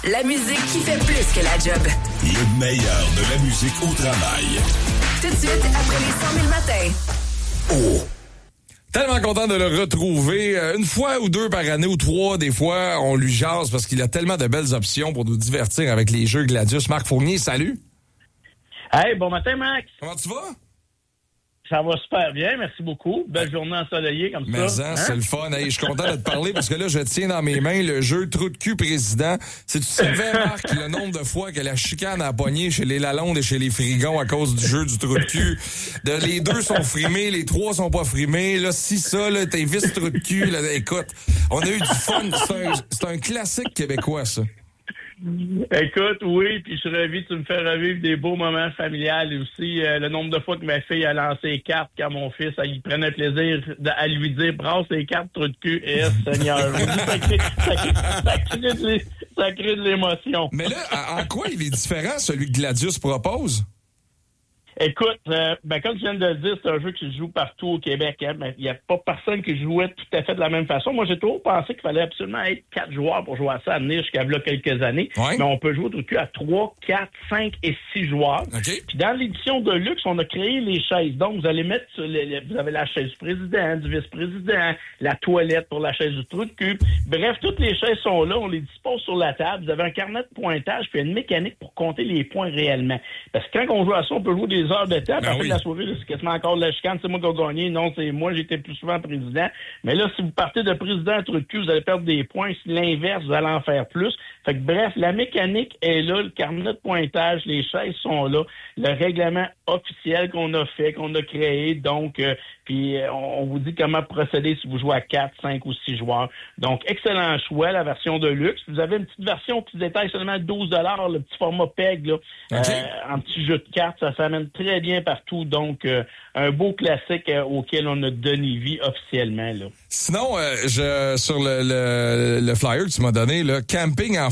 La musique qui fait plus que la job. Le meilleur de la musique au travail. Tout de suite, après les 100 000 matins. Oh! Tellement content de le retrouver. Une fois ou deux par année ou trois, des fois, on lui jase parce qu'il a tellement de belles options pour nous divertir avec les jeux Gladius. Marc Fournier, salut! Hey, bon matin, Max! Comment tu vas? Ça va super bien, merci beaucoup. Belle journée ensoleillée comme Mais ça. hein, c'est le fun. Hey, je suis content de te parler parce que là, je tiens dans mes mains le jeu Trou de cul président. Si tu savais, Marc, le nombre de fois que la chicane a pogné chez les Lalonde et chez les Frigons à cause du jeu du trou de cul. Les deux sont frimés, les trois sont pas frimés. Là, si ça, là, t'es vice trou de cul, là, écoute, on a eu du fun. C'est un classique québécois, ça. Écoute, oui, puis je suis ravi, tu me fais revivre des beaux moments familiales aussi. Le nombre de fois que ma fille a lancé les cartes quand mon fils, il prenait plaisir à lui dire « Brasse les cartes, trou de cul. » Et Seigneur, ça crée de l'émotion. Mais là, en quoi il est différent, celui que Gladius propose? Écoute, comme je viens de le dire, c'est un jeu qui se joue partout au Québec. Hein, mais il n'y a pas personne qui jouait tout à fait de la même façon. Moi, j'ai toujours pensé qu'il fallait absolument être 4 joueurs pour jouer à ça à venir jusqu'à là quelques années. Ouais. Mais on peut jouer au truc à 3, 4, 5 et 6 joueurs. Okay. Puis dans l'édition de luxe, on a créé les chaises. Donc, vous allez mettre vous avez la chaise du président, du vice-président, la toilette pour la chaise du trou de cul. Bref, toutes les chaises sont là. On les dispose sur la table. Vous avez un carnet de pointage puis une mécanique pour compter les points réellement. Parce que quand on joue à ça, on peut jouer des heures de temps. Après la soirée, c'est quasiment encore de la chicane. C'est moi qui ai gagné. Non, c'est moi, j'étais plus souvent président. Mais là, si vous partez de président à trou de cul, vous allez perdre des points. Si l'inverse, vous allez en faire plus. Fait que bref, la mécanique est là, le carnet de pointage, les chaises sont là, le règlement officiel qu'on a fait, qu'on a créé. Donc, puis on vous dit comment procéder si vous jouez à 4, 5 ou 6 joueurs. Donc, excellent choix, la version de luxe. Vous avez une petite version qui détaille seulement 12 $, le petit format PEG, là, en petit jeu de cartes. Ça s'amène très bien partout. Donc, un beau classique auquel on a donné vie officiellement. Là. Sinon, sur le flyer que tu m'as donné, là, camping en